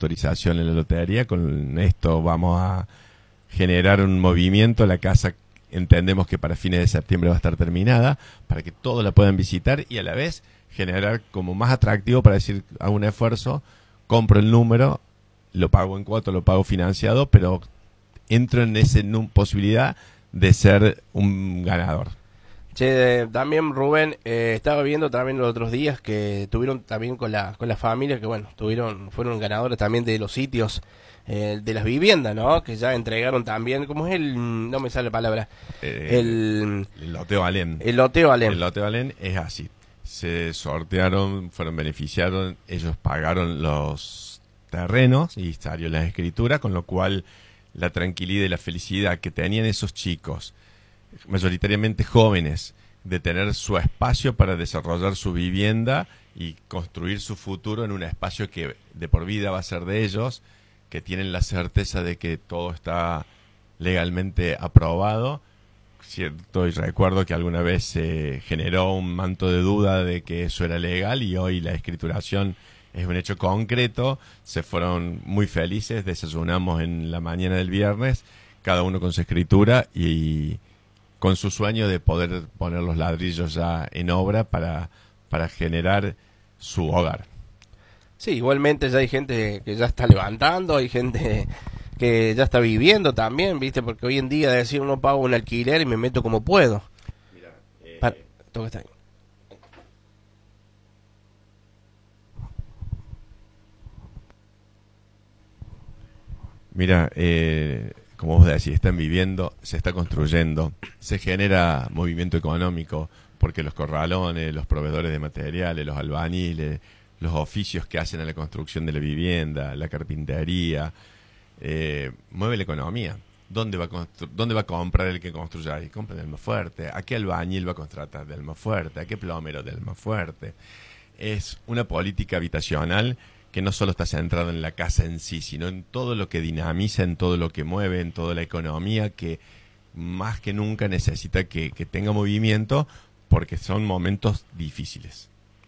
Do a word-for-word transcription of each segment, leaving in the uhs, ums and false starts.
autorización en la lotería. Con esto vamos a generar un movimiento. La casa entendemos que para fines de septiembre va a estar terminada, para que todos la puedan visitar y a la vez generar como más atractivo para decir, hago un esfuerzo, compro el número, lo pago en cuotas, lo pago financiado, pero entro en esa posibilidad de ser un ganador. Che, también Rubén, eh, estaba viendo también los otros días que tuvieron también con la con la familia, que bueno, tuvieron fueron ganadores también de los sitios, eh, de las viviendas, ¿no? Que ya entregaron también, ¿cómo es el...? No me sale la palabra. Eh, el, el loteo Alén. El loteo Alén. El loteo Alén es así. Se sortearon, fueron beneficiados, ellos pagaron los terrenos y salió la escritura, con lo cual la tranquilidad y la felicidad que tenían esos chicos, mayoritariamente jóvenes, de tener su espacio para desarrollar su vivienda y construir su futuro en un espacio que de por vida va a ser de ellos, que tienen la certeza de que todo está legalmente aprobado. Cierto, y recuerdo que alguna vez se generó un manto de duda de que eso era legal y hoy la escrituración es un hecho concreto. Se fueron muy felices, desayunamos en la mañana del viernes, cada uno con su escritura y con su sueño de poder poner los ladrillos ya en obra para, para generar su hogar. Sí, igualmente ya hay gente que ya está levantando, hay gente que ya está viviendo también, ¿viste? Porque hoy en día decir uno pago un alquiler y me meto como puedo. Mira, eh, para, todo está ahí. Mira, eh, como vos decís, están viviendo, se está construyendo, se genera movimiento económico, porque los corralones, los proveedores de materiales, los albañiles, los oficios que hacen a la construcción de la vivienda, la carpintería, eh, mueve la economía. ¿Dónde va, a ¿Dónde va a comprar el que construya ahí? Compra de Almafuerte. ¿A qué albañil va a contratar de Almafuerte? ¿A qué plomero de Almafuerte? Es una política habitacional que no solo está centrada en la casa en sí, sino en todo lo que dinamiza, en todo lo que mueve, en toda la economía, que más que nunca necesita que, que tenga movimiento, porque son momentos difíciles.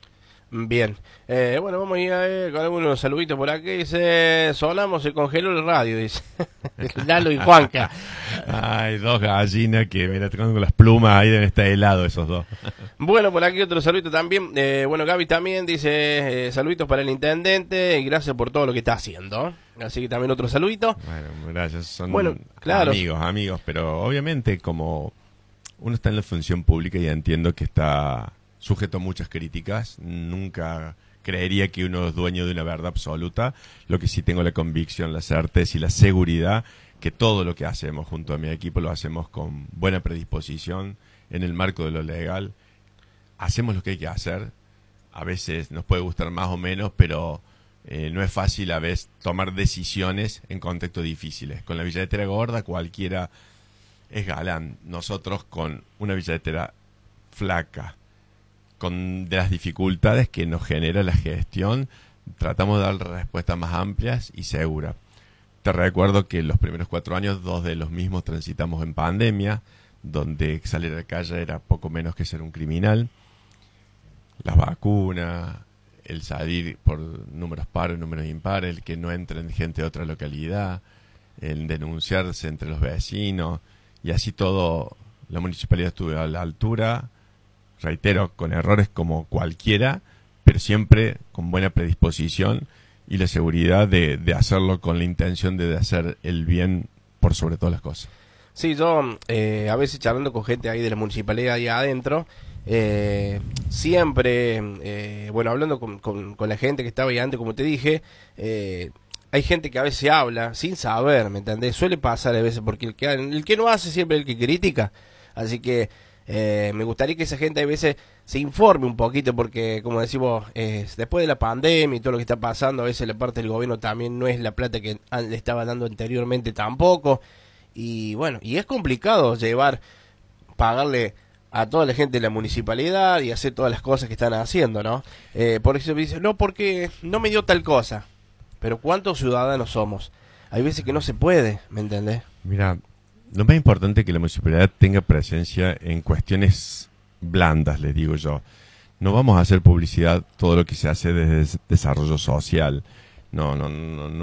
Bien, eh, bueno, vamos a ir a ver con algunos saluditos por aquí. Dice, sonamos, se congeló el radio, dice Lalo y Juanca. Ay, dos gallinas que, mira, con las plumas ahí deben estar helados esos dos. Bueno, por aquí otro saludito también. Eh, bueno, Gaby también dice, eh, saluditos para el intendente y gracias por todo lo que está haciendo. Así que también otro saludito. Bueno, gracias, son bueno, claro. amigos, amigos, pero obviamente como uno está en la función pública y entiendo que está sujeto a muchas críticas, nunca creería que uno es dueño de una verdad absoluta. Lo que sí tengo la convicción, la certeza y la seguridad que todo lo que hacemos junto a mi equipo lo hacemos con buena predisposición, en el marco de lo legal. Hacemos lo que hay que hacer. A veces nos puede gustar más o menos, pero eh, no es fácil a veces tomar decisiones en contextos difíciles. Con la billetera gorda cualquiera es galán. Nosotros con una billetera flaca, con de las dificultades que nos genera la gestión, tratamos de dar respuestas más amplias y seguras. Te recuerdo que los primeros cuatro años, dos de los mismos transitamos en pandemia, donde salir a la calle era poco menos que ser un criminal. Las vacunas, el salir por números pares, números impares, el que no entren gente de otra localidad, el denunciarse entre los vecinos, y así todo, la municipalidad estuvo a la altura, reitero, con errores como cualquiera, pero siempre con buena predisposición y la seguridad de, de hacerlo con la intención de hacer el bien por sobre todas las cosas. Sí, yo eh, a veces charlando con gente ahí de la municipalidad ahí adentro, eh, siempre, eh, bueno, hablando con, con, con la gente que estaba ahí antes, como te dije, eh, hay gente que a veces habla sin saber, ¿me entendés? Suele pasar a veces porque el que, el que no hace siempre es el que critica, así que Eh, me gustaría que esa gente a veces se informe un poquito porque, como decimos, eh, después de la pandemia y todo lo que está pasando, a veces la parte del gobierno también no es la plata que le estaba dando anteriormente tampoco. Y bueno, y es complicado llevar, pagarle a toda la gente de la municipalidad y hacer todas las cosas que están haciendo, ¿no? Eh, por eso me dicen, no, porque no me dio tal cosa. Pero ¿cuántos ciudadanos somos? Hay veces que no se puede, ¿me entendés? Mira, lo más importante es que la municipalidad tenga presencia en cuestiones blandas, les digo yo. No vamos a hacer publicidad todo lo que se hace desde desarrollo social. No, no, no, no.